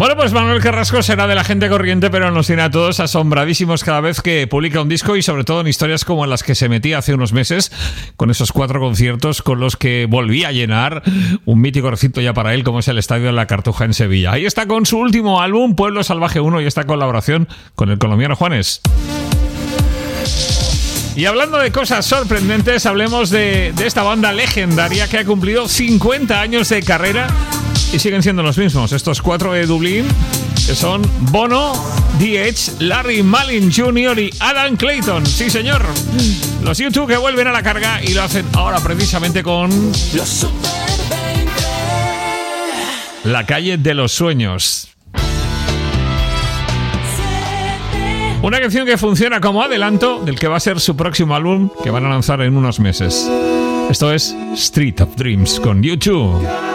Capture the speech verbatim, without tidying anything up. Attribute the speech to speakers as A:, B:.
A: Bueno, pues Manuel Carrasco será de la gente corriente, pero nos tiene a todos asombradísimos cada vez que publica un disco y sobre todo en historias como en las que se metía hace unos meses con esos cuatro conciertos con los que volvía a llenar un mítico recinto ya para él como es el Estadio de la Cartuja en Sevilla. Ahí está con su último álbum, Pueblo Salvaje uno, y esta colaboración con el colombiano Juanes. Y hablando de cosas sorprendentes, hablemos de, de esta banda legendaria que ha cumplido cincuenta años de carrera y siguen siendo los mismos. Estos cuatro de Dublín, que son Bono, D H, Larry Mullen junior y Adam Clayton. Sí, señor. Los U dos que vuelven a la carga y lo hacen ahora precisamente con
B: Los Super veinte.
A: La calle de los sueños. Una canción que funciona como adelanto del que va a ser su próximo álbum que van a lanzar en unos meses. Esto es Street of Dreams con U dos.